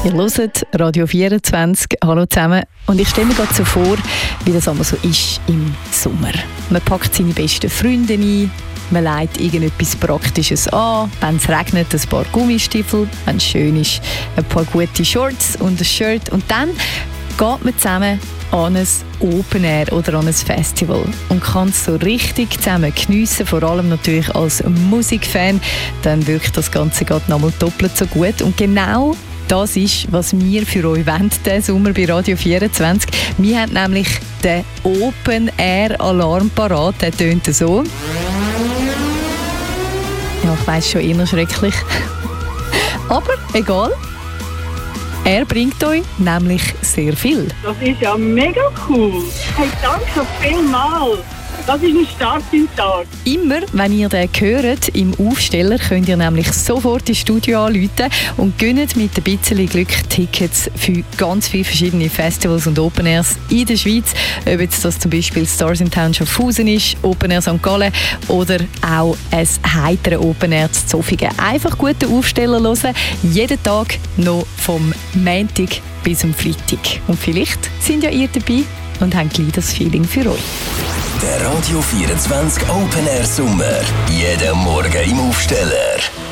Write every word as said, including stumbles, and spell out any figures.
Ihr hört Radio vierundzwanzig. Hallo zusammen. Und ich stelle mir gerade so vor, wie das einmal so ist im Sommer. Man packt seine besten Freunde ein, man legt irgendetwas Praktisches an. Wenn es regnet, ein paar Gummistiefel. Wenn es schön ist, ein paar gute Shorts und ein Shirt. Und dann geht man zusammen an ein Open Air oder an ein Festival und kann es so richtig zusammen geniessen, vor allem natürlich als Musikfan. Dann wirkt das Ganze gerade nochmal doppelt so gut. Und genau das ist, was wir für euch wollen, diesen Sommer bei Radio vierundzwanzig. Wir haben nämlich den Open Air Alarm parat. Der tönt so. Ja, ich weiss, schon eher schrecklich. Aber egal. Er bringt euch nämlich sehr viel. Das ist ja mega cool. Hey, danke vielmals. Das ist ein Start im Tag. Immer, wenn ihr den hört, im Aufsteller, könnt ihr nämlich sofort ins Studio anrufen und gönnt mit ein bisschen Glück Tickets für ganz viele verschiedene Festivals und Open Airs in der Schweiz. Ob jetzt das zum Beispiel Stars in Town Schaffhausen ist, Open Air Sankt Gallen oder auch ein heiteres Open Air zu Zofingen. Einfach guten Aufsteller hören, jeden Tag noch vom Montag bis zum Freitag. Und vielleicht sind ja ihr dabei und haben gleich das Feeling für euch. Der Radio vierundzwanzig Open Air Sommer. Jeden Morgen im Aufsteller.